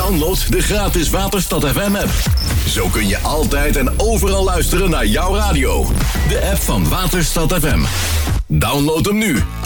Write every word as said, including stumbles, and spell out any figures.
Download de gratis Waterstad F M app. Zo kun je altijd en overal luisteren naar jouw radio. De app van Waterstad F M. Download hem nu